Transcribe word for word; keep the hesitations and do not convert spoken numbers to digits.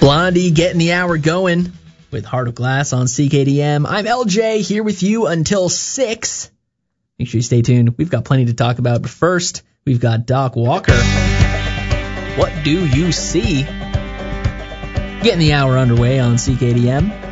Blondie getting the hour going with Heart of Glass on C K D M. I'm L J here with you until six. Make sure you stay tuned. We've got plenty to talk about. But first, we've got Doc Walker. What do you see? Getting the hour underway on C K D M.